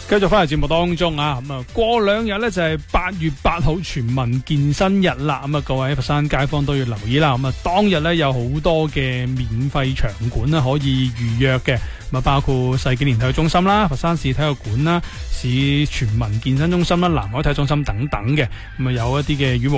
繼續翻嚟節目當中啊，咁啊過兩日咧就係8月8號全民健身日啦，咁啊各位佛山街坊都要留意啦，咁啊當日咧有好多嘅免費場館啦可以預約嘅，咁啊包括世紀蓮體育中心啦、佛山市體育館啦、市全民健身中心啦、南海體育中心等等嘅，咁啊有一啲嘅羽毛